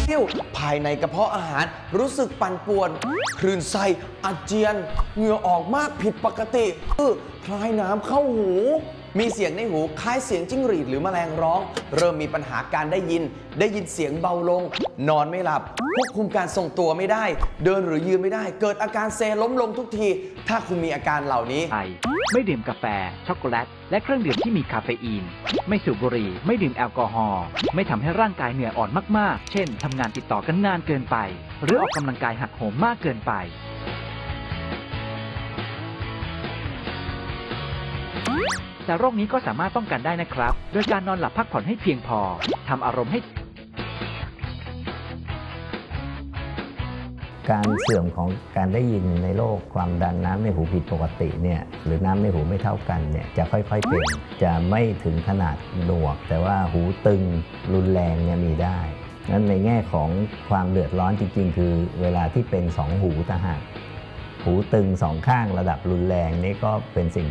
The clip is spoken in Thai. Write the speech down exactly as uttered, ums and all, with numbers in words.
รี้ยวภายในกระเพาะอาหารรู้สึกปั่นป่วนคลื่นไส้อาเจียนเหงื่อออกมากผิดปกติเออคล้ายน้ำเข้าหูมีเสียงในหูคล้ายเสียงจิ้งหรีดหรือแมลงร้องเริ่มมีปัญหาการได้ยินได้ยินเสียงเบาลงนอนไม่หลับควบคุมการทรงตัวไม่ได้เดินหรือยืนไม่ได้เกิดอาการเซล้มลงทุกทีถ้าคุณมีอาการเหล่านี้ไอไม่ดื่มกาแฟช็อกโกแลตและเครื่องดื่มที่มีคาเฟอีนไม่สูบบุหรี่ไม่ดื่มแอลกอฮอล์ไม่ทำให้ร่างกายเหนื่อยอ่อนมากๆเช่นทำงานติดต่อกันนานเกินไปหรือออกกำลังกายหักโหมมากเกินไปแต่โรคนี้ก็สามารถป้องกันได้นะครับโดยการนอนหลับพักผ่อนให้เพียงพอทำอารมณ์ให้การเสื่อมของการได้ยินในโรคความดันน้ำในหูผิดปกติเนี่ยหรือน้ำในหูไม่เท่ากันเนี่ยจะค่อยๆเป็นจะไม่ถึงขนาดหนวกแต่ว่าหูตึงรุนแรงเนี่ยมีได้นั้นในแง่ของความเดือดร้อนจริงๆคือเวลาที่เป็นสองหูต่างหากหูตึงสองข้างระดับรุนแรงนี่ก็เป็นสิ่ง